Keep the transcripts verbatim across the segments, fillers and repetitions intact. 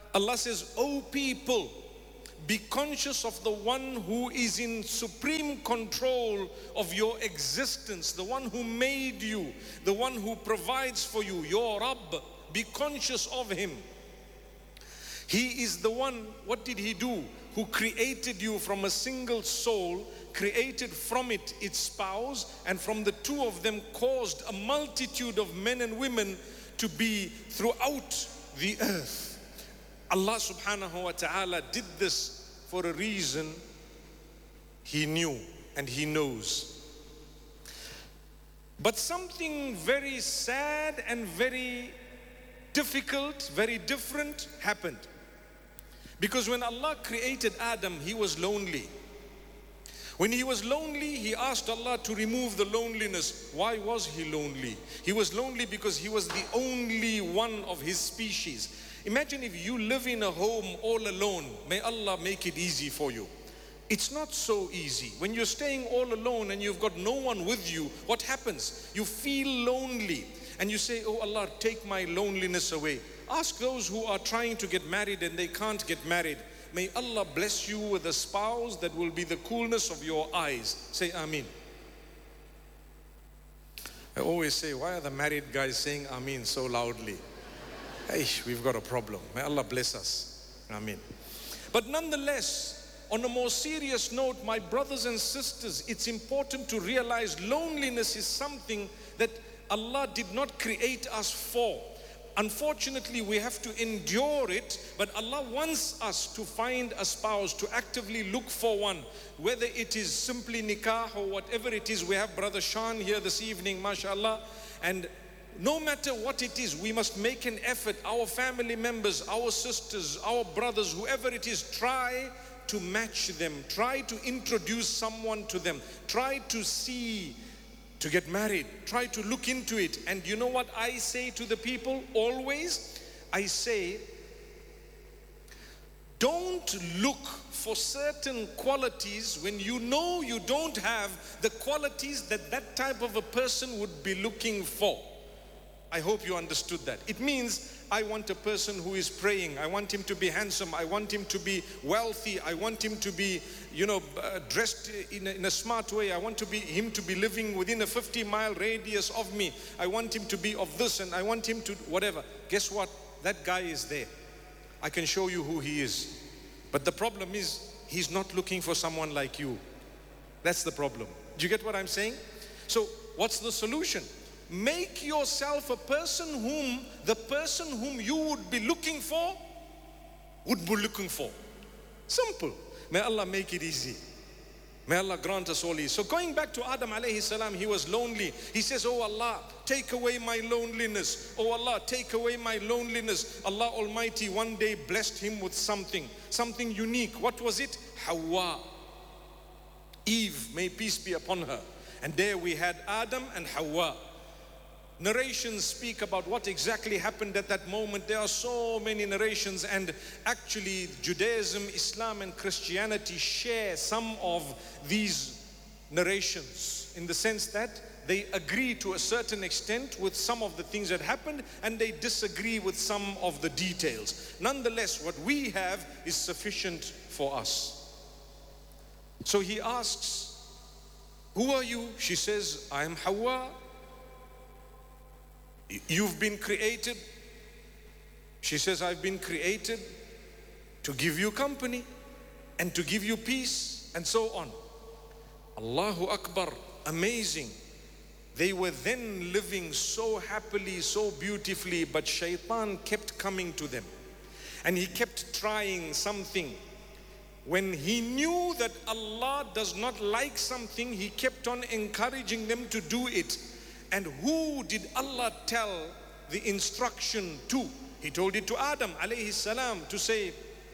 Allah says, O people, be conscious of the one who is in supreme control of your existence, the one who made you, the one who provides for you, your Rabb. Be conscious of him. He is the one, what did he do? Who created you from a single soul, created from it its spouse, and from the two of them caused a multitude of men and women to be throughout the earth. Allah subhanahu wa ta'ala did this for a reason. He knew and he knows. But something very sad and very difficult, very different happened. Because when Allah created Adam, he was lonely. When he was lonely, he asked Allah to remove the loneliness. Why was he lonely? He was lonely because he was the only one of his species. Imagine if you live in a home all alone. May Allah make it easy for you. It's not so easy. When you're staying all alone and you've got no one with you, what happens? You feel lonely and you say, oh Allah, take my loneliness away. Ask those who are trying to get married and they can't get married. May Allah bless you with a spouse that will be the coolness of your eyes. Say Ameen. I always say, why are the married guys saying Ameen so loudly? Hey, we've got a problem. May Allah bless us. Ameen. But nonetheless, on a more serious note, my brothers and sisters, it's important to realize loneliness is something that Allah did not create us for. Unfortunately, we have to endure it, but Allah wants us to find a spouse, to actively look for one, whether it is simply nikah or whatever it is. We have Brother Shan here this evening, mashallah, and no matter what it is, we must make an effort. Our family members, our sisters, our brothers, whoever it is, try to match them. Try to introduce someone to them. Try to see, to get married. Try to look into it. And you know what I say to the people always? I say, don't look for certain qualities when you know you don't have the qualities that that type of a person would be looking for. I hope you understood that. It means I want a person who is praying. I want him to be handsome. I want him to be wealthy. I want him to be, you know, uh, dressed in a, in a smart way. I want to be him to be living within a fifty mile radius of me. I want him to be of this and I want him to whatever. Guess what? That guy is there. I can show you who he is. But the problem is he's not looking for someone like you. That's the problem. Do you get what I'm saying? So what's the solution? Make yourself a person whom the person whom you would be looking for would be looking for. Simple. May Allah make it easy. May Allah grant us all ease. So going back to Adam alayhi salam, he was lonely. He says, oh Allah, take away my loneliness. Oh Allah, take away my loneliness. Allah Almighty one day blessed him with something, something unique. What was it? Hawa. Eve, may peace be upon her. And there we had Adam and Hawa. Narrations speak about what exactly happened at that moment. There are so many narrations, and actually Judaism, Islam and Christianity share some of these narrations in the sense that they agree to a certain extent with some of the things that happened and they disagree with some of the details. Nonetheless, what we have is sufficient for us. So he asks, who are you? She says, I am Hawa. You've been created. She says, I've been created to give you company and to give you peace and so on. Allahu Akbar, amazing. They were then living so happily, so beautifully, but shaitan kept coming to them and he kept trying something. When he knew that Allah does not like something, he kept on encouraging them to do it. And who did Allah tell the instruction to? He told it to Adam alayhi salam to say,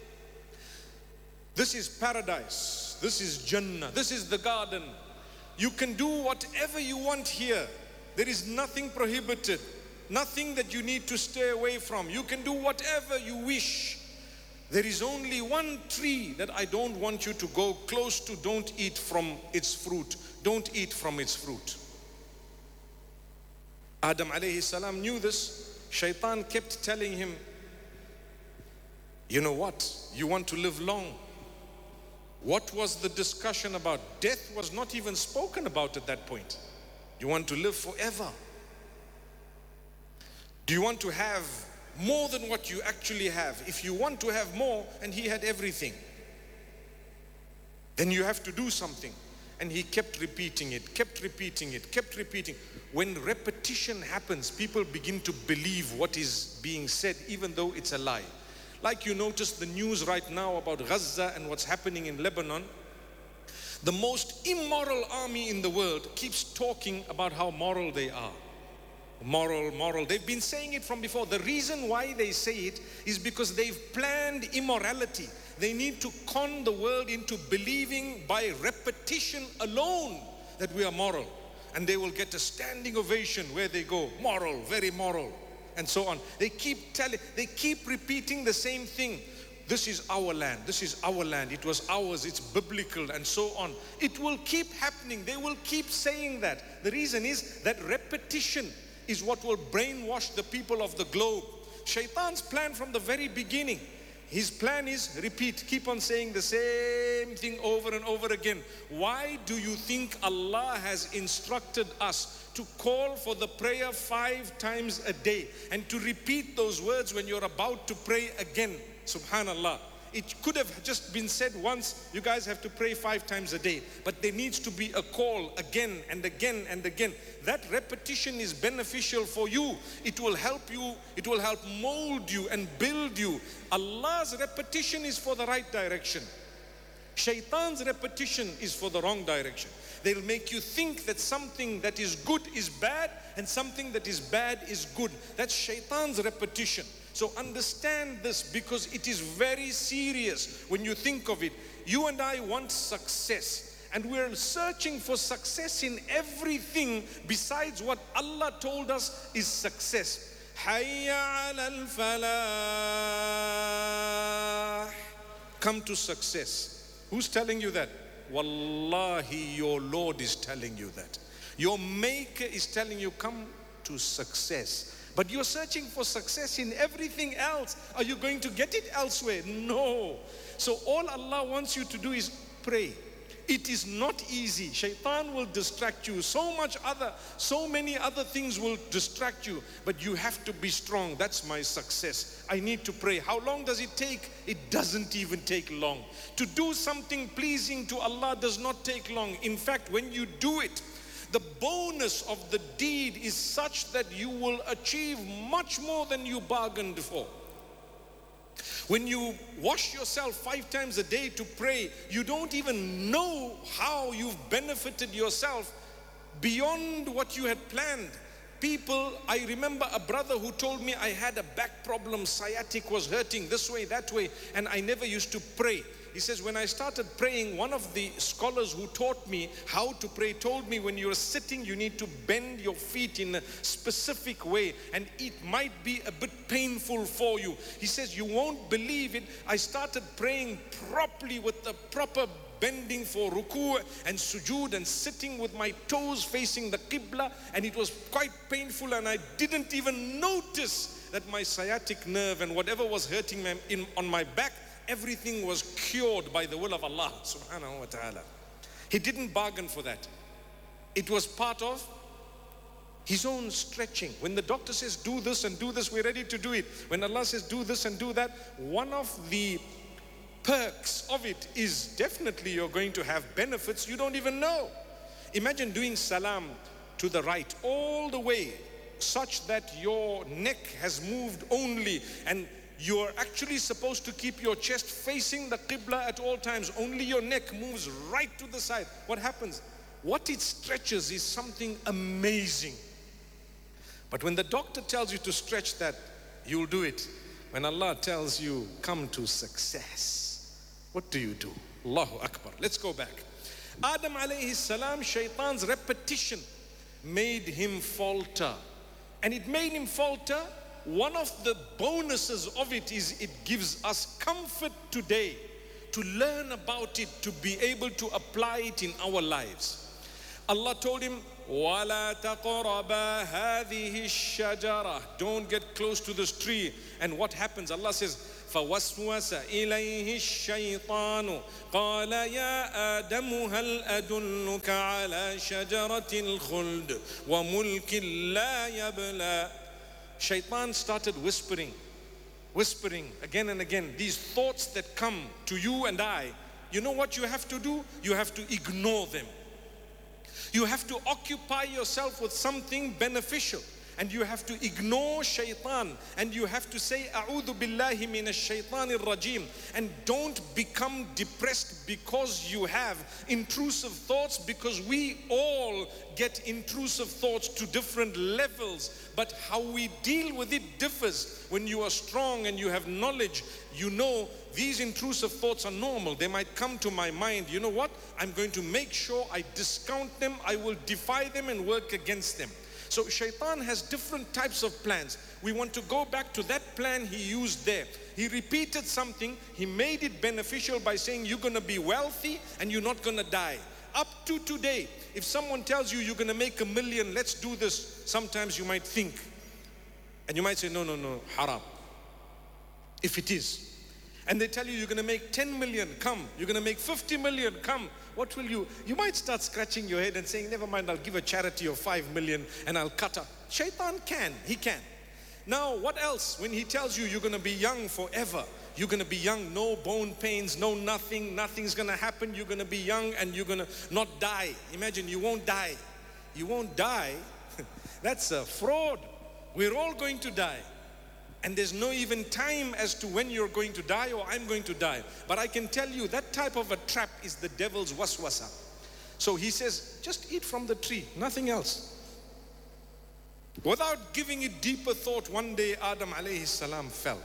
this is paradise, this is Jannah, this is the garden. You can do whatever you want here. There is nothing prohibited, nothing that you need to stay away from. You can do whatever you wish. There is only one tree that I don't want you to go close to. Don't eat from its fruit. Don't eat from its fruit. Adam alayhi salam knew this. Shaitan kept telling him, You know what? You want to live long. What was the discussion about? Death was not even spoken about at that point. You want to live forever. Do you want to have more than what you actually have? If you want to have more, and he had everything, then you have to do something. And he kept repeating it, kept repeating it, kept repeating. When repetition happens, people begin to believe what is being said, even though it's a lie. Like you notice the news right now about Gaza and what's happening in Lebanon. The most immoral army in the world keeps talking about how moral they are. Moral, moral. They've been saying it from before. The reason why they say it is because they've planned immorality. They need to con the world into believing by repetition alone that we are moral. And they will get a standing ovation where they go, moral, very moral, and so on. They keep telling, they keep repeating the same thing. This is our land, this is our land, it was ours, it's biblical, and so on. It will keep happening. They will keep saying that. The reason is that repetition is what will brainwash the people of the globe. Shaitan's plan from the very beginning, his plan is repeat, keep on saying the same thing over and over again. Why do you think Allah has instructed us to call for the prayer five times a day and to repeat those words when you're about to pray again? Subhanallah. It could have just been said once, you guys have to pray five times a day. But there needs to be a call again and again and again. That repetition is beneficial for you. It will help you, it will help mold you and build you. Allah's repetition is for the right direction. Shaitan's repetition is for the wrong direction. They'll make you think that something that is good is bad and something that is bad is good. That's Shaitan's repetition. So understand this, because it is very serious when you think of it. You and I want success, and we're searching for success in everything besides what Allah told us is success. Hayya alal falah. Come to success. Who's telling you that? Wallahi, your Lord is telling you that. Your Maker is telling you, come to success. But you're searching for success in everything else. Are you going to get it elsewhere? No. So all Allah wants you to do is pray. It is not easy. Shaitan will distract you. So much other, so many other things will distract you. But you have to be strong. That's my success. I need to pray. How long does it take? It doesn't even take long. To do something pleasing to Allah does not take long. In fact, when you do it, the bonus of the deed is such that you will achieve much more than you bargained for. When you wash yourself five times a day to pray, you don't even know how you've benefited yourself beyond what you had planned. People, I remember a brother who told me, I had a back problem, sciatic was hurting this way, that way, and I never used to pray. He says, when I started praying, one of the scholars who taught me how to pray told me, when you're sitting, you need to bend your feet in a specific way, and it might be a bit painful for you. He says, you won't believe it. I started praying properly with the proper bending for ruku' and sujood and sitting with my toes facing the qibla, and it was quite painful, and I didn't even notice that my sciatic nerve and whatever was hurting me in, on my back, everything was cured by the will of Allah subhanahu wa ta'ala. He didn't bargain for that. It was part of his own stretching. When the doctor says do this and do this, we're ready to do it. When Allah says do this and do that, one of the perks of it is definitely you're going to have benefits you don't even know. Imagine doing salam to the right all the way such that your neck has moved only, and you're actually supposed to keep your chest facing the qibla at all times. Only your neck moves right to the side. What happens? What it stretches is something amazing. But when the doctor tells you to stretch that, you'll do it. When Allah tells you, come to success, what do you do? Allahu Akbar. Let's go back. Adam alayhi salam, shaitan's repetition made him falter. And it made him falter. One of the bonuses of it is it gives us comfort today to learn about it, to be able to apply it in our lives. Allah told him, وَلَا تَقْرَبَا هَذِهِ الشَّجَرَةِ. Don't get close to this tree. And what happens? Allah says, فوسوس إليه الشيطان قال يا آدم هل أدلك على شجرة الخلد وملك لا يبلى. Shaitan started whispering, whispering again and again, these thoughts that come to you and I. You know what you have to do? You have to ignore them. You have to occupy yourself with something beneficial. And you have to ignore shaitan, and you have to say A'udhu billahi minash shaitanir rajim, and don't become depressed because you have intrusive thoughts, because we all get intrusive thoughts to different levels, but how we deal with it differs. When you are strong and you have knowledge, you know these intrusive thoughts are normal. They might come to my mind. You know what? I'm going to make sure I discount them, I will defy them and work against them. So shaitan has different types of plans. We want to go back to that plan he used there. He repeated something, he made it beneficial by saying you're going to be wealthy and you're not going to die. Up to today, if someone tells you you're going to make a million, let's do this, sometimes you might think. And you might say, no, no, no, haram. If it is. And they tell you you're going to make ten million, come. You're going to make fifty million, come. What will you? You might start scratching your head and saying, never mind, I'll give a charity of five million and I'll cut her. Shaitan can, he can. Now, what else? When he tells you you're going to be young forever, you're going to be young, no bone pains, no nothing, nothing's going to happen. You're going to be young and you're going to not die. Imagine, you won't die. You won't die. That's a fraud. We're all going to die. And there's no even time as to when you're going to die or I'm going to die. But I can tell you that type of a trap is the devil's waswasa. So he says, just eat from the tree, nothing else. Without giving it deeper thought, one day Adam alayhi salam fell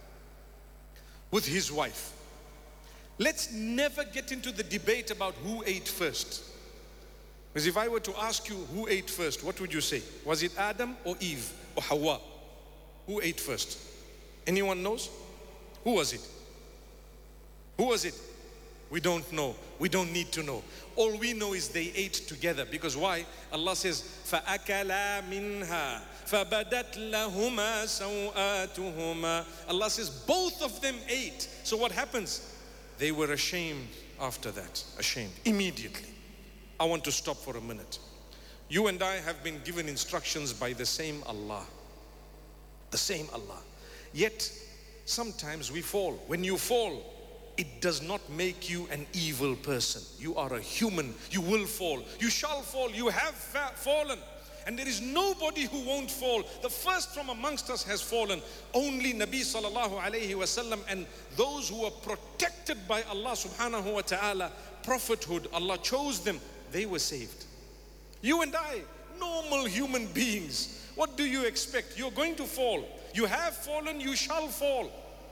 with his wife. Let's never get into the debate about who ate first. Because if I were to ask you who ate first, what would you say? Was it Adam or Eve or Hawa? Who ate first? Anyone knows? Who was it? Who was it? We don't know. We don't need to know. All we know is they ate together. Because why? Allah says, فَأَكَلَا مِنْهَا فَبَدَتْ لَهُمَا سَوْآتُهُمَا. Allah says both of them ate. So what happens? They were ashamed after that. Ashamed. Immediately. I want to stop for a minute. You and I have been given instructions by the same Allah. The same Allah. Yet sometimes we fall. When you fall, it does not make you an evil person. You are a human. You will fall. You shall fall. You have fa- fallen. And there is nobody who won't fall. The first from amongst us has fallen. Only Nabi sallallahu alayhi wasallam and those who are protected by Allah subhanahu wa ta'ala, prophethood, Allah chose them, they were saved. You and I, normal human beings, what do you expect? You're going to fall. You have fallen, you shall fall.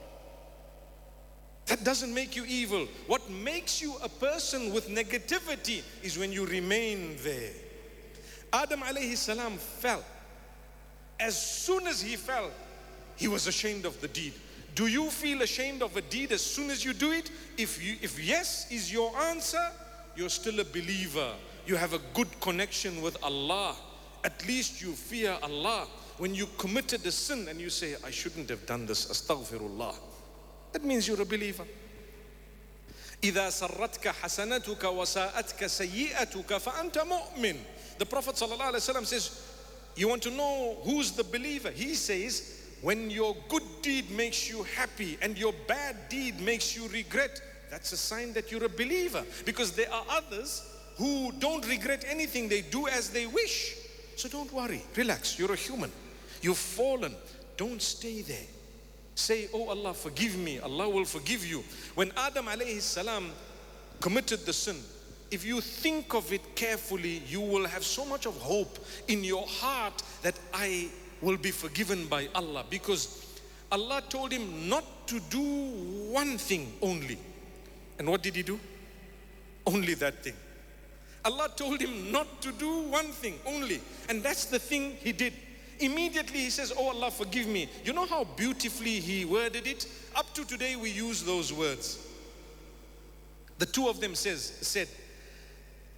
That doesn't make you evil. What makes you a person with negativity is when you remain there. Adam alayhi salam fell. As soon as he fell, he was ashamed of the deed. Do you feel ashamed of a deed as soon as you do it? If you, if yes is your answer, you're still a believer. You have a good connection with Allah. At least you fear Allah. When you committed a sin and you say, I shouldn't have done this, astaghfirullah, that means you're a believer. إِذَا سَرَّتْكَ حَسَنَتُكَ وَسَاءَتْكَ سَيِّئَتُكَ فَأَنْتَ مُؤْمِنٌ. The Prophet ﷺ says, you want to know who's the believer? He says, when your good deed makes you happy and your bad deed makes you regret, that's a sign that you're a believer. Because there are others who don't regret anything. They do as they wish. So don't worry, relax, you're a human. You've fallen, don't stay there. Say, oh Allah, forgive me. Allah will forgive you. When Adam alayhi salam committed the sin, if you think of it carefully, you will have so much of hope in your heart that I will be forgiven by Allah. Because Allah told him not to do one thing only. And what did he do? Only that thing. Allah told him not to do one thing only. And that's the thing he did. Immediately he says, oh Allah, forgive me. You know how beautifully he worded it? Up to today we use those words. The two of them says, said,